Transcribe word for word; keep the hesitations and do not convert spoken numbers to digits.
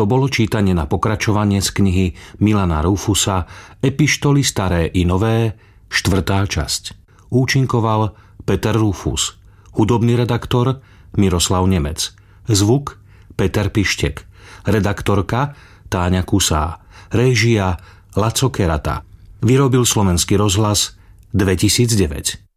To bolo čítanie na pokračovanie z knihy Milana Rufusa Epištoly staré i nové, štvrtá časť. Účinkoval Peter Rufus, hudobný redaktor Miroslav Nemec, zvuk Peter Pištek, redaktorka Táňa Kusá, réžia Laco Kerata. Vyrobil Slovenský rozhlas dvetisícdeväť.